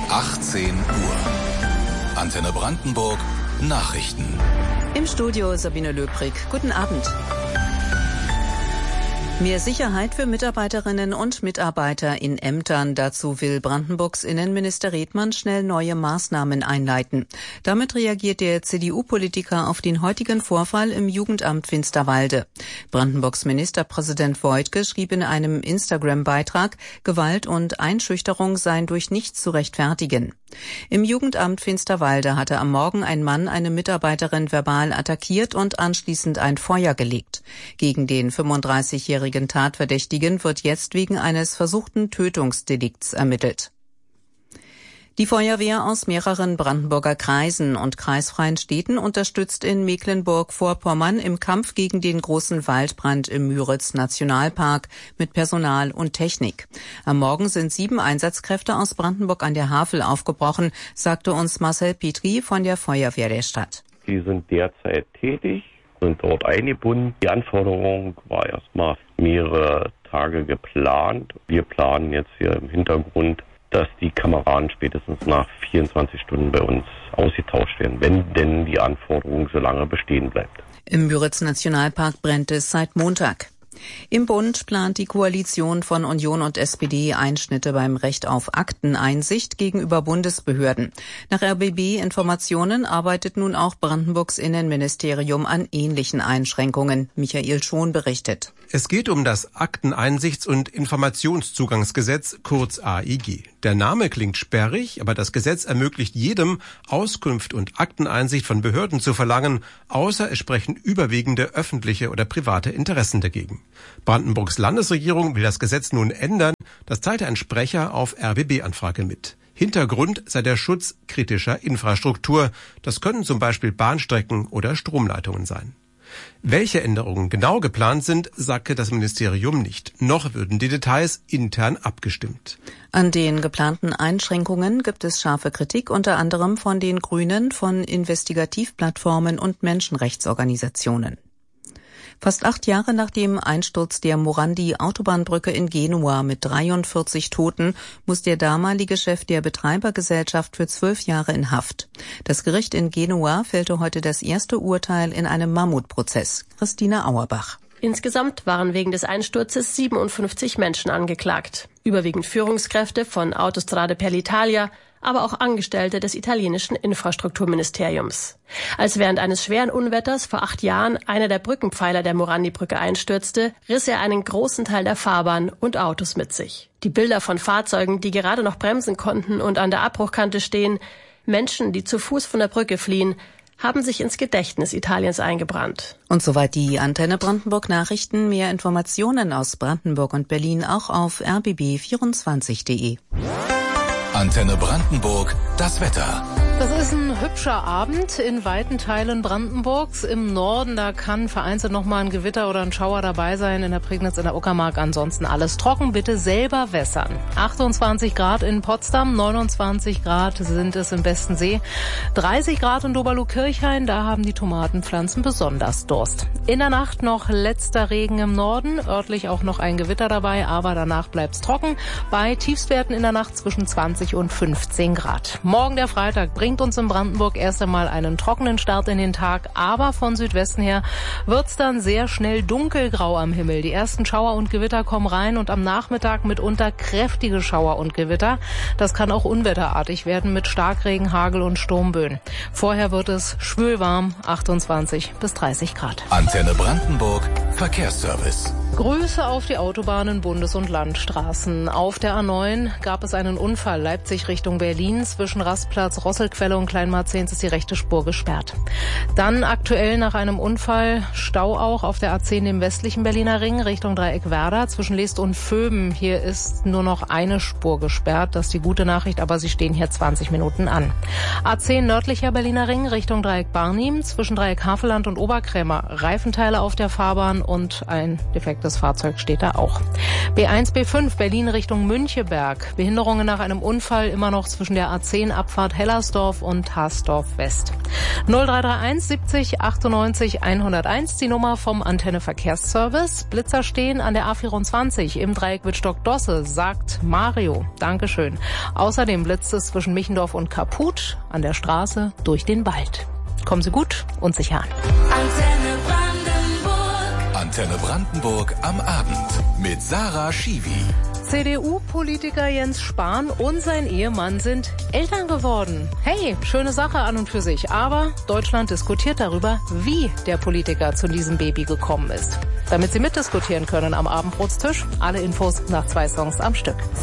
18 Uhr. Antenne Brandenburg Nachrichten. Im Studio Sabine Löbrig. Guten Abend. Mehr Sicherheit für Mitarbeiterinnen und Mitarbeiter in Ämtern. Dazu will Brandenburgs Innenminister Redmann schnell neue Maßnahmen einleiten. Damit reagiert der CDU-Politiker auf den heutigen Vorfall im Jugendamt Finsterwalde. Brandenburgs Ministerpräsident Woidke schrieb in einem Instagram-Beitrag, Gewalt und Einschüchterung seien durch nichts zu rechtfertigen. Im Jugendamt Finsterwalde hatte am Morgen ein Mann eine Mitarbeiterin verbal attackiert und anschließend ein Feuer gelegt. Gegen den 35-jährigen Tatverdächtigen wird jetzt wegen eines versuchten Tötungsdelikts ermittelt. Die Feuerwehr aus mehreren Brandenburger Kreisen und kreisfreien Städten unterstützt in Mecklenburg-Vorpommern im Kampf gegen den großen Waldbrand im Müritz-Nationalpark mit Personal und Technik. Am Morgen sind 7 Einsatzkräfte aus Brandenburg an der Havel aufgebrochen, sagte uns Marcel Petri von der Feuerwehr der Stadt. Die sind derzeit tätig, sind dort eingebunden. Die Anforderung war erstmal mehrere Tage geplant. Wir planen jetzt hier im Hintergrund, dass die Kameraden spätestens nach 24 Stunden bei uns ausgetauscht werden, wenn denn die Anforderung so lange bestehen bleibt. Im Müritz-Nationalpark brennt es seit Montag. Im Bund plant die Koalition von Union und SPD Einschnitte beim Recht auf Akteneinsicht gegenüber Bundesbehörden. Nach RBB-Informationen arbeitet nun auch Brandenburgs Innenministerium an ähnlichen Einschränkungen. Michael Schon berichtet. Es geht um das Akteneinsichts- und Informationszugangsgesetz, kurz AIG. Der Name klingt sperrig, aber das Gesetz ermöglicht jedem, Auskunft und Akteneinsicht von Behörden zu verlangen, außer es sprechen überwiegende öffentliche oder private Interessen dagegen. Brandenburgs Landesregierung will das Gesetz nun ändern, das teilte ein Sprecher auf RBB-Anfrage mit. Hintergrund sei der Schutz kritischer Infrastruktur. Das können zum Beispiel Bahnstrecken oder Stromleitungen sein. Welche Änderungen genau geplant sind, sagte das Ministerium nicht. Noch würden die Details intern abgestimmt. An den geplanten Einschränkungen gibt es scharfe Kritik, unter anderem von den Grünen, von Investigativplattformen und Menschenrechtsorganisationen. Fast 8 Jahre nach dem Einsturz der Morandi-Autobahnbrücke in Genua mit 43 Toten muss der damalige Chef der Betreibergesellschaft für 12 Jahre in Haft. Das Gericht in Genua fällte heute das erste Urteil in einem Mammutprozess. Christina Auerbach. Insgesamt waren wegen des Einsturzes 57 Menschen angeklagt. Überwiegend Führungskräfte von Autostrade per l'Italia, aber auch Angestellte des italienischen Infrastrukturministeriums. Als während eines schweren Unwetters vor 8 Jahren einer der Brückenpfeiler der Morandi-Brücke einstürzte, riss er einen großen Teil der Fahrbahn und Autos mit sich. Die Bilder von Fahrzeugen, die gerade noch bremsen konnten und an der Abbruchkante stehen, Menschen, die zu Fuß von der Brücke fliehen, haben sich ins Gedächtnis Italiens eingebrannt. Und soweit die Antenne Brandenburg Nachrichten. Mehr Informationen aus Brandenburg und Berlin auch auf rbb24.de. Antenne Brandenburg, das Wetter. Das ist ein hübscher Abend in weiten Teilen Brandenburgs. Im Norden, da kann vereinzelt noch mal ein Gewitter oder ein Schauer dabei sein. In der Prignitz, in der Uckermark ansonsten alles trocken. Bitte selber wässern. 28 Grad in Potsdam, 29 Grad sind es im Bestensee. 30 Grad in Doberlo-Kirchhain, da haben die Tomatenpflanzen besonders Durst. In der Nacht noch letzter Regen im Norden, örtlich auch noch ein Gewitter dabei, aber danach bleibt's trocken. Bei Tiefstwerten in der Nacht zwischen 20 und 15 Grad. Morgen der Freitag bringt uns in Brandenburg erst einmal einen trockenen Start in den Tag, aber von Südwesten her wird's dann sehr schnell dunkelgrau am Himmel. Die ersten Schauer und Gewitter kommen rein und am Nachmittag mitunter kräftige Schauer und Gewitter. Das kann auch unwetterartig werden mit Starkregen, Hagel und Sturmböen. Vorher wird es schwülwarm, 28 bis 30 Grad. Antenne Brandenburg, Verkehrsservice. Grüße auf die Autobahnen, Bundes- und Landstraßen. Auf der A9 gab es einen Unfall Leipzig Richtung Berlin. Zwischen Rastplatz, Rosselquelle und Kleinmarzehns ist die rechte Spur gesperrt. Dann aktuell nach einem Unfall Stau auch auf der A10 im westlichen Berliner Ring Richtung Dreieck Werder. Zwischen Leest und Vöben. Hier ist nur noch eine Spur gesperrt. Das ist die gute Nachricht, aber sie stehen hier 20 Minuten an. A10 nördlicher Berliner Ring Richtung Dreieck Barnim. Zwischen Dreieck Havelland und Oberkrämer Reifenteile auf der Fahrbahn und ein defektes Fahrzeug steht da auch. B1, B5 Berlin Richtung Müncheberg. Behinderungen nach einem Unfall immer noch zwischen der A10 Abfahrt Hellersdorf Michelsdorf und Harsdorf West. 0331 70 98 101, die Nummer vom Antenne Verkehrsservice. Blitzer stehen an der A24 im Dreieck Wittstock-Dosse, sagt Mario. Dankeschön. Außerdem blitzt es zwischen Michendorf und Kaput an der Straße durch den Wald. Kommen Sie gut und sicher an. Antenne Brandenburg am Abend mit Sarah Schiwi. CDU-Politiker Jens Spahn und sein Ehemann sind Eltern geworden. Hey, schöne Sache an und für sich. Aber Deutschland diskutiert darüber, wie der Politiker zu diesem Baby gekommen ist. Damit Sie mitdiskutieren können am Abendbrotstisch, alle Infos nach 2 Songs am Stück.